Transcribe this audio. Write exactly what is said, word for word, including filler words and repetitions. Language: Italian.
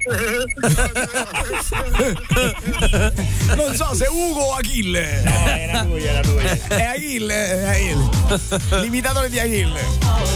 Non so se Ugo o Achille. No, era lui, era lui. È Achille, è Achille. L'imitatore di Achille.